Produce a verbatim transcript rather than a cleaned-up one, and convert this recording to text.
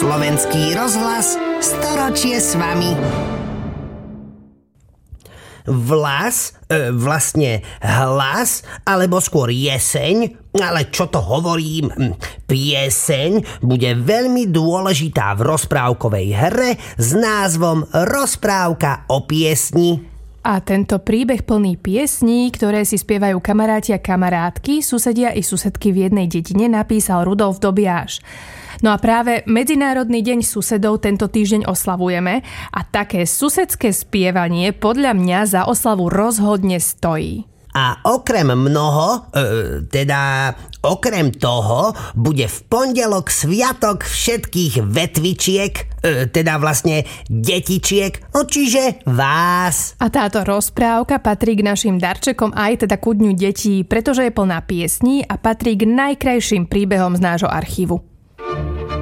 Slovenský rozhlas, storočie s vami. Vlas, e, vlastne hlas, alebo skôr jeseň, ale čo to hovorím, pieseň bude veľmi dôležitá v rozprávkovej hre s názvom Rozprávka o piesni. A tento príbeh plný piesní, ktoré si spievajú kamaráti a kamarátky, susedia i susedky v jednej dedine, napísal Rudolf Dobiáš. No a práve Medzinárodný deň susedov tento týždeň oslavujeme a také susedské spievanie podľa mňa za oslavu rozhodne stojí. A okrem mnoho, e, teda okrem toho, bude v pondelok sviatok všetkých vetvičiek, e, teda vlastne detičiek, no čiže vás. A táto rozprávka patrí k našim darčekom aj teda ku Dňu detí, pretože je plná piesní a patrí k najkrajším príbehom z nášho archívu.